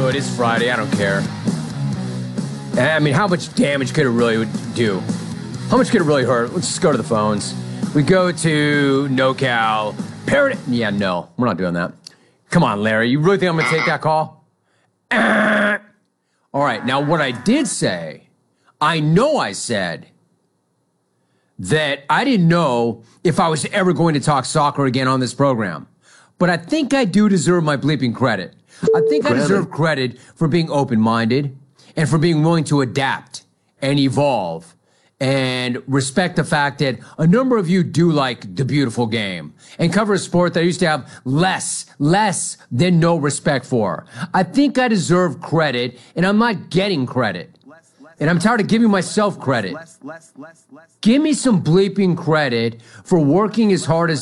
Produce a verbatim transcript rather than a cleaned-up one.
good. It's Friday. I don't care. I mean, how much damage could it really do? How much could it really hurt? Let's just go to the phones. We go to NoCal. Parrot. Yeah, no. We're not doing that. Come on, Larry. You really think I'm going to take that call? All right. Now, what I did say, I know I said that I didn't know if I was ever going to talk soccer again on this program. But I think I do deserve my bleeping credit. I think I deserve credit for being open-minded and for being willing to adapt and evolve and respect the fact that a number of you do like the beautiful game and cover a sport that I used to have less, less than no respect for. I think I deserve credit, and I'm not getting credit. And I'm tired of giving myself credit. Give me some bleeping credit for working as hard as